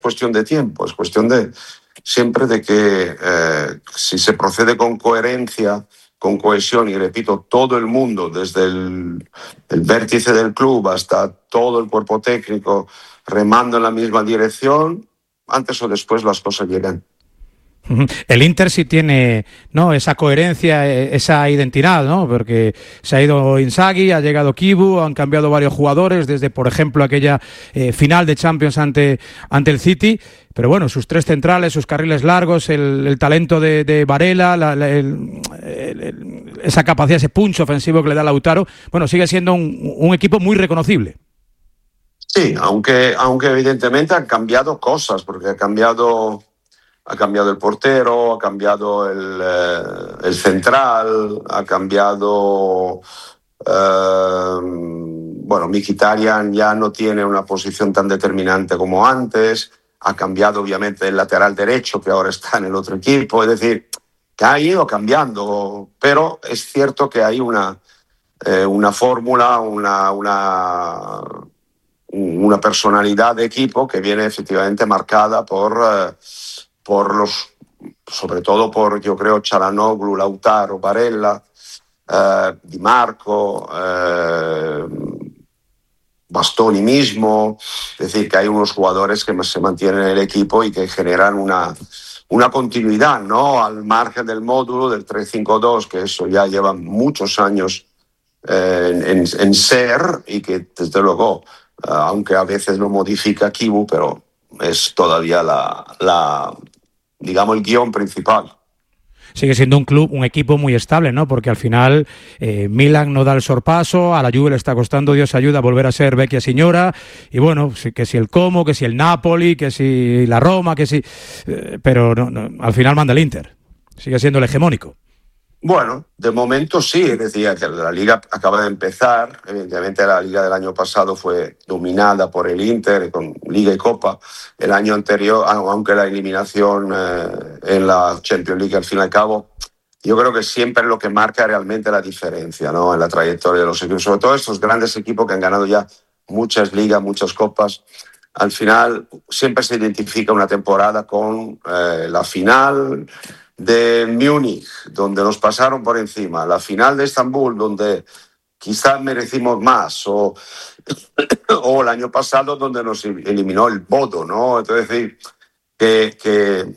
cuestión de tiempo, es cuestión de siempre de que si se procede con coherencia, con cohesión, y repito, todo el mundo, desde el vértice del club hasta todo el cuerpo técnico, remando en la misma dirección, antes o después las cosas llegan. El Inter sí tiene, ¿no?, esa coherencia, esa identidad, ¿no? Porque se ha ido Inzaghi, ha llegado Kibu, han cambiado varios jugadores, desde, por ejemplo, aquella final de Champions ante el City. Pero bueno, sus tres centrales, sus carriles largos, el talento de Varela, esa capacidad, ese punch ofensivo que le da Lautaro, bueno, sigue siendo un equipo muy reconocible. Sí, aunque evidentemente han cambiado cosas, porque ha cambiado el portero, ha cambiado el central, ha cambiado... Mkhitaryan ya no tiene una posición tan determinante como antes, ha cambiado obviamente el lateral derecho, que ahora está en el otro equipo, es decir, que ha ido cambiando, pero es cierto que hay una fórmula, una personalidad de equipo que viene efectivamente marcada sobre todo por, yo creo, Çalhanoğlu, Lautaro, Varela, Di Marco, Bastoni mismo. Es decir, que hay unos jugadores que se mantienen en el equipo y que generan una continuidad, ¿no? Al margen del módulo del 3-5-2, que eso ya lleva muchos años en ser, y que desde luego, aunque a veces lo modifica Kibu, pero es todavía digamos, el guión principal. Sigue siendo un equipo muy estable, ¿no? Porque al final Milan no da el sorpaso, a la Juve le está costando, Dios ayuda, volver a ser vecchia signora, y bueno, que si el Como, que si el Napoli, que si la Roma, que si... pero no, al final manda el Inter, sigue siendo el hegemónico. Bueno, de momento sí, es decir, que la Liga acaba de empezar. Evidentemente la Liga del año pasado fue dominada por el Inter, con Liga y Copa. El año anterior, aunque la eliminación en la Champions League al fin y al cabo, yo creo que siempre es lo que marca realmente la diferencia, ¿no?, en la trayectoria de los equipos. Sobre todo estos grandes equipos que han ganado ya muchas ligas, muchas copas. Al final siempre se identifica una temporada con la final de Múnich, donde nos pasaron por encima, la final de Estambul, donde quizás merecimos más, o el año pasado, donde nos eliminó el Bodo, ¿no? Entonces, que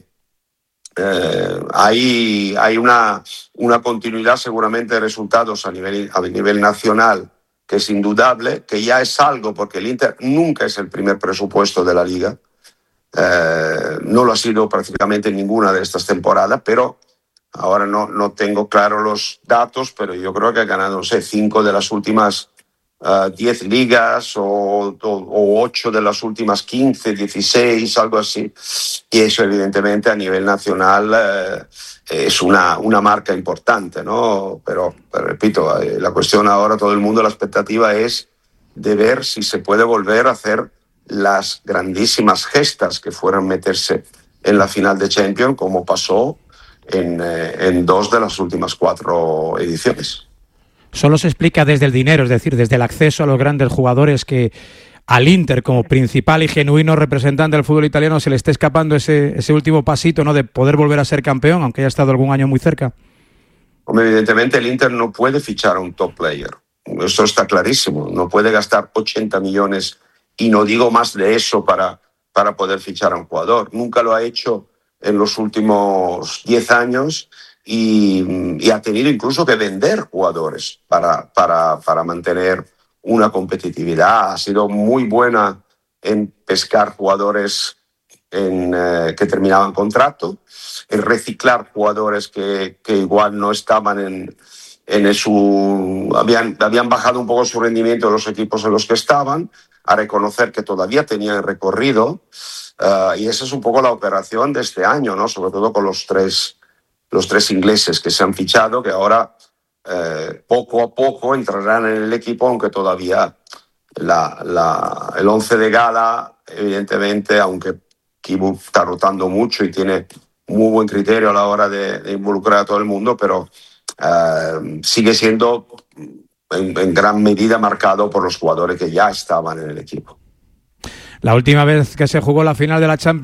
hay una continuidad seguramente de resultados a nivel nacional, que es indudable, que ya es algo, porque el Inter nunca es el primer presupuesto de la Liga. No lo ha sido prácticamente ninguna de estas temporadas, pero ahora no tengo claro los datos, pero yo creo que ha ganado, no sé, 5 de las últimas 10 ligas o 8 de las últimas 15, 16, algo así. Y eso evidentemente a nivel nacional es una marca importante, ¿no? Pero repito, la cuestión ahora, todo el mundo, la expectativa es de ver si se puede volver a hacer las grandísimas gestas que fueran meterse en la final de Champions, como pasó en 2 de las últimas 4 ediciones. Solo se explica desde el dinero, es decir, desde el acceso a los grandes jugadores, que al Inter, como principal y genuino representante del fútbol italiano, se le esté escapando ese último pasito, ¿no?, de poder volver a ser campeón, aunque haya estado algún año muy cerca. Hombre, evidentemente el Inter no puede fichar a un top player. Eso está clarísimo. No puede gastar 80 millones, y no digo más de eso, para poder fichar a un jugador. Nunca lo ha hecho en los últimos 10 años y ha tenido incluso que vender jugadores para mantener una competitividad. Ha sido muy buena en pescar jugadores que terminaban contrato, en reciclar jugadores que igual no estaban habían bajado un poco su rendimiento en los equipos en los que estaban, a reconocer que todavía tenían recorrido, y esa es un poco la operación de este año, ¿no? Sobre todo con los tres ingleses que se han fichado, que ahora poco a poco entrarán en el equipo, aunque todavía el 11 de gala, evidentemente, aunque Kibu está rotando mucho y tiene muy buen criterio a la hora de involucrar a todo el mundo, pero sigue siendo en gran medida marcado por los jugadores que ya estaban en el equipo. La última vez que se jugó la final de la Champions